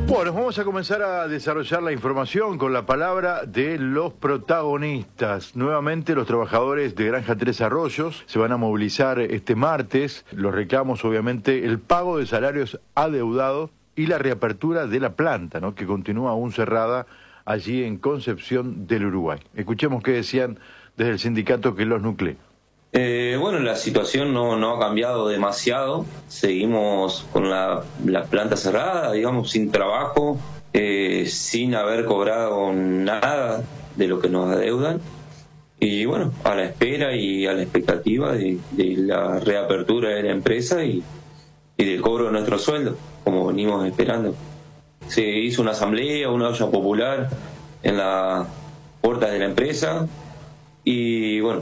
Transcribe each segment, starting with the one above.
Bueno, vamos a comenzar a desarrollar la información con la palabra de los protagonistas. Nuevamente los trabajadores de Granja Tres Arroyos se van a movilizar este martes. Los reclamos, obviamente, el pago de salarios adeudados y la reapertura de la planta, ¿no?, que continúa aún cerrada allí en Concepción del Uruguay. Escuchemos qué decían desde el sindicato que los nuclea. Bueno, la situación no ha cambiado demasiado. Seguimos con la planta cerrada, digamos, sin trabajo, sin haber cobrado nada de lo que nos adeudan. Y bueno, a la espera y a la expectativa de la reapertura de la empresa y del cobro de nuestro sueldo, como venimos esperando. Se hizo una asamblea, una olla popular en las puertas de la empresa. Y bueno,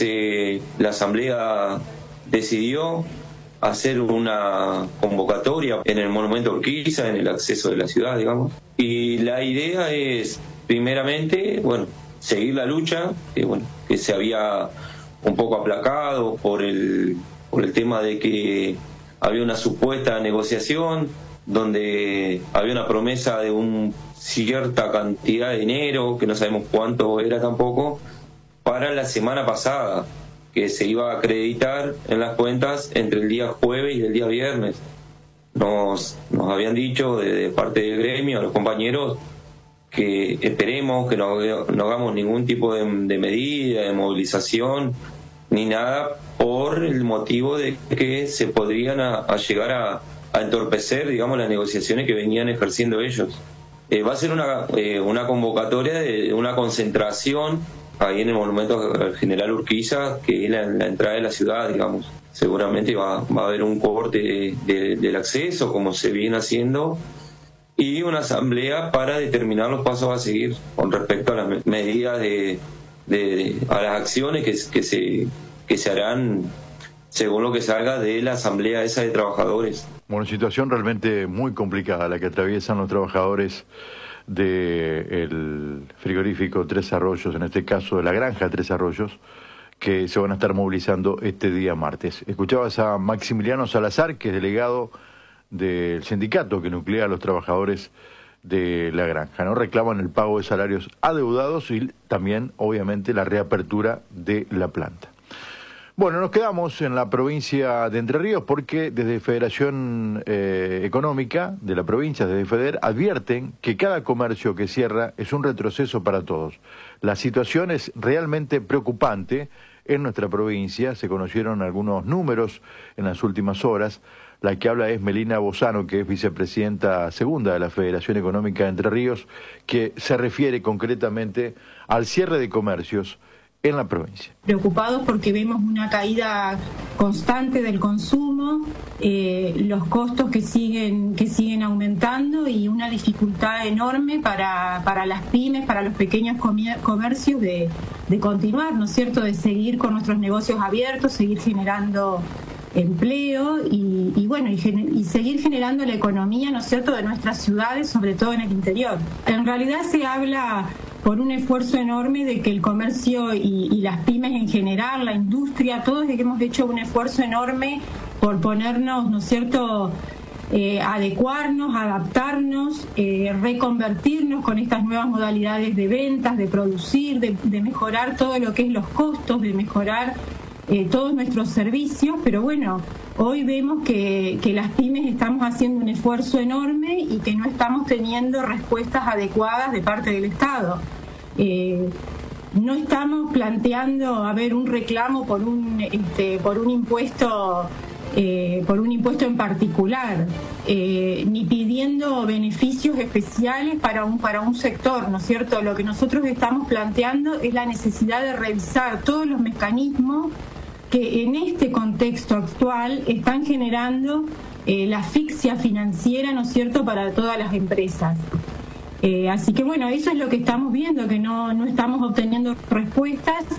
la asamblea decidió hacer una convocatoria en el monumento Urquiza, en el acceso de la ciudad, digamos. Y la idea es, primeramente, bueno, seguir la lucha, que se había un poco aplacado por el tema de que había una supuesta negociación donde había una promesa de una cierta cantidad de dinero, que no sabemos cuánto era tampoco, para la semana pasada, que se iba a acreditar en las cuentas entre el día jueves y el día viernes. Nos habían dicho de parte del gremio, a los compañeros, que esperemos que no hagamos ningún tipo de medida, de movilización, ni nada, por el motivo de que se podrían llegar a entorpecer, digamos, las negociaciones que venían ejerciendo ellos. Va a ser una convocatoria de una concentración ahí en el monumento General Urquiza, que es la entrada de la ciudad, digamos. Seguramente va a haber un corte del acceso, como se viene haciendo, y una asamblea para determinar los pasos a seguir con respecto a las medidas a las acciones que se harán según lo que salga de la asamblea esa de trabajadores. Bueno, situación realmente muy complicada la que atraviesan los trabajadores del frigorífico Tres Arroyos, en este caso de la granja Tres Arroyos, que se van a estar movilizando este día martes. Escuchabas a Maximiliano Salazar, que es delegado del sindicato que nuclea a los trabajadores de la granja, ¿no? Reclaman el pago de salarios adeudados y también, obviamente, la reapertura de la planta. Bueno, nos quedamos en la provincia de Entre Ríos porque desde Federación Económica de la provincia, desde FEDER, advierten que cada comercio que cierra es un retroceso para todos. La situación es realmente preocupante en nuestra provincia. Se conocieron algunos números en las últimas horas. La que habla es Melina Bozano, que es vicepresidenta segunda de la Federación Económica de Entre Ríos, que se refiere concretamente al cierre de comercios en la provincia. Preocupados porque vemos una caída constante del consumo, los costos que siguen aumentando y una dificultad enorme para las pymes, para los pequeños comercios de continuar, ¿no es cierto?, de seguir con nuestros negocios abiertos, seguir generando empleo y seguir generando la economía, ¿no es cierto?, de nuestras ciudades, sobre todo en el interior. En realidad se habla por un esfuerzo enorme de que el comercio y las pymes en general, la industria, todos hemos hecho un esfuerzo enorme por ponernos, ¿no es cierto?, adecuarnos, adaptarnos, reconvertirnos con estas nuevas modalidades de ventas, de producir, de mejorar todo lo que es los costos, de mejorar todos nuestros servicios, pero bueno, hoy vemos que las pymes estamos haciendo un esfuerzo enorme y que no estamos teniendo respuestas adecuadas de parte del Estado. No estamos planteando un reclamo por un impuesto en particular, ni pidiendo beneficios especiales para un sector, ¿no es cierto? Lo que nosotros estamos planteando es la necesidad de revisar todos los mecanismos que en este contexto actual están generando la asfixia financiera, ¿no es cierto?, para todas las empresas. Así que bueno, eso es lo que estamos viendo, que no estamos obteniendo respuestas.